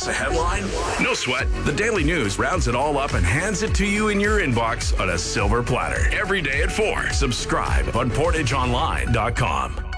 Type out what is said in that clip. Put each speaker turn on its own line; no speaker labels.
miss a headline? No sweat. The Daily News rounds it all up and hands it to you in your inbox on a silver platter. Every day at 4. Subscribe on PortageOnline.com.